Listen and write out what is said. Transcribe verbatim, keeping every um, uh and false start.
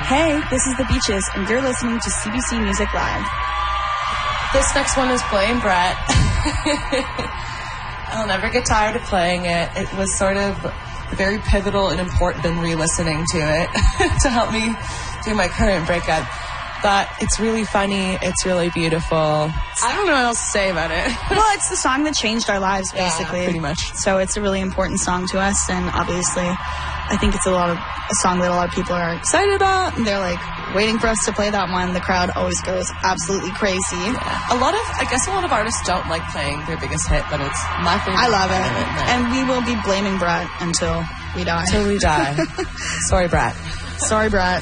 Hey, this is The Beaches, and you're listening to C B C Music Live. This next one is Blame Brett. I'll never get tired of playing it. It was sort of very pivotal and important in re-listening to it to help me do my current breakup. But it's really funny. It's really beautiful. I don't know what else to say about it. Well, it's the song that changed our lives, basically. Yeah, pretty much. So it's a really important song to us, and obviously, I think it's a lot of a song that a lot of people are excited about, and they're like waiting for us to play that one. The crowd always goes absolutely crazy. Yeah. A lot of, I guess, a lot of artists don't like playing their biggest hit, but it's my favorite. I love it, it and we will be blaming Brett until we die. Until we die. Sorry, Brett. Sorry, Brett.